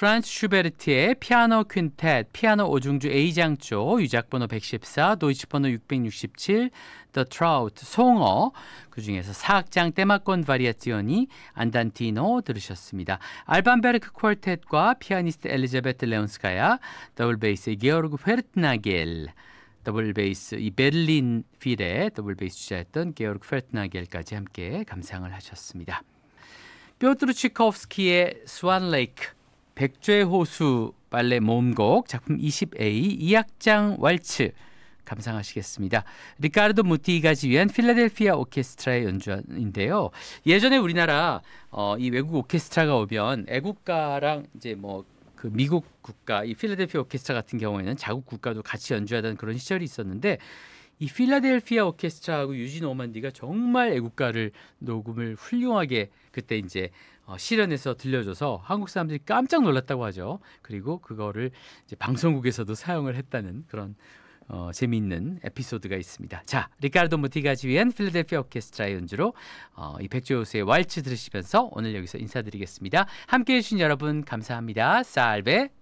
프란츠 슈베르트의 피아노 퀸텟, 피아노 오중주 A장조, 유작번호 114, 도이치번호 667, The Trout, 송어, 그 중에서 사악장 때마권 바리아지오니, 안단티노 들으셨습니다. 알반 베르크 퀄텟과 피아니스트 엘리자베트 레온스카야, 더블 베이스의 게오르그 페르트나겔, 더블 베이스 이 베를린 필의 더블 베이스 주자였던 게오르그 페르트나겔까지 함께 감상을 하셨습니다. 뾰트르 치코프스키의 스완 레이크, 백조의 호수 발레 모음곡 작품 20A 2악장 왈츠 감상하시겠습니다. 리카르도 무티가 지휘한 필라델피아 오케스트라의 연주인데요. 예전에 우리나라 이 외국 오케스트라가 오면 애국가랑 이제 뭐 그 미국 국가 이 필라델피아 오케스트라 같은 경우에는 자국 국가도 같이 연주하던 그런 시절이 있었는데 이 필라델피아 오케스트라하고 유진 오만디가 정말 애국가를 녹음을 훌륭하게 그때 이제 실현해서 들려줘서 한국 사람들이 깜짝 놀랐다고 하죠. 그리고 그거를 이제 방송국에서도 사용을 했다는 그런 재미있는 에피소드가 있습니다. 자, 리카르도 무티가 지휘한 필라델피아 오케스트라의 연주로 이 백조의 호수의 왈츠 들으시면서 오늘 여기서 인사드리겠습니다. 함께해 주신 여러분 감사합니다. 살베.